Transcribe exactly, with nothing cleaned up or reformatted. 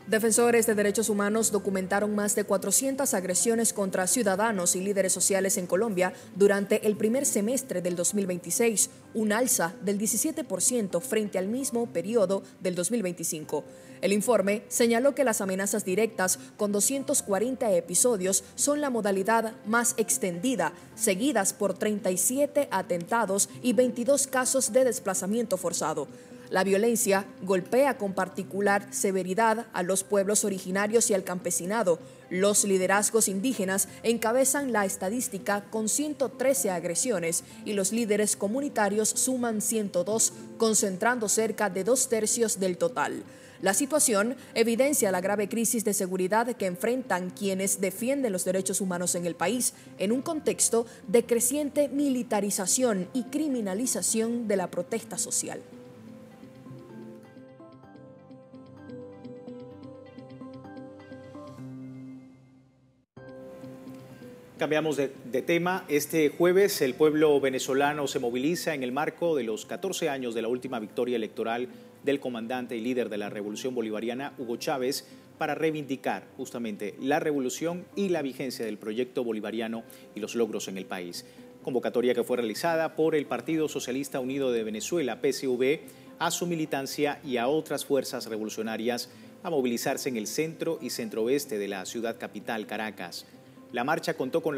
Defensores de derechos humanos documentaron más de cuatrocientas agresiones contra ciudadanos y líderes sociales en Colombia durante el primer semestre del dos mil veintiséis, un alza del diecisiete por ciento frente al mismo periodo del dos mil veinticinco. El informe señaló que las amenazas directas, con doscientos cuarenta episodios, son la modalidad más extendida, seguidas por treinta y siete atentados y veintidós casos de desplazamiento forzado. La violencia golpea con particular severidad a los pueblos originarios y al campesinado. Los liderazgos indígenas encabezan la estadística con ciento trece agresiones y los líderes comunitarios suman ciento dos, concentrando cerca de dos tercios del total. La situación evidencia la grave crisis de seguridad que enfrentan quienes defienden los derechos humanos en el país, en un contexto de creciente militarización y criminalización de la protesta social. Cambiamos de, de tema. Este jueves el pueblo venezolano se moviliza en el marco de los catorce años de la última victoria electoral del comandante y líder de la Revolución Bolivariana, Hugo Chávez, para reivindicar justamente la revolución y la vigencia del proyecto bolivariano y los logros en el país. Convocatoria que fue realizada por el Partido Socialista Unido de Venezuela, P S U V, a su militancia y a otras fuerzas revolucionarias a movilizarse en el centro y centro-oeste de la ciudad capital, Caracas. La marcha contó con la